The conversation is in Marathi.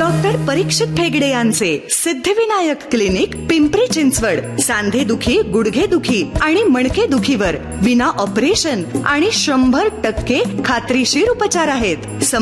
डॉक्टर परीक्षित ठेगडे यांचे सिद्धिविनायक क्लिनिक, पिंपरी चिंचवड. सांधे दुखी, गुडघे दुखी आणि मणके दुखीवर विना ऑपरेशन आणि 100% खात्रीशीर उपचार आहेत.